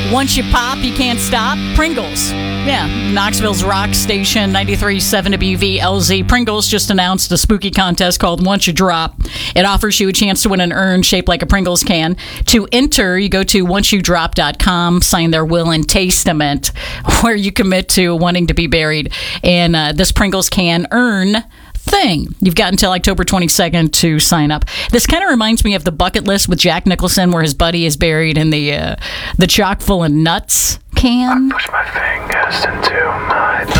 Once you pop, you can't stop. Pringles. Yeah, Knoxville's rock station, 93.7 WVLZ. Pringles just announced a spooky contest called Once You Drop. It offers you a chance to win an urn shaped like a Pringles can. To enter, you go to onceyoudrop.com, sign their will and testament, where you commit to wanting to be buried in this Pringles can urn thing. You've got until October 22nd to sign up. This kind of reminds me of the bucket list with Jack Nicholson, where his buddy is buried in the chock full of nuts can. I push my fingers into my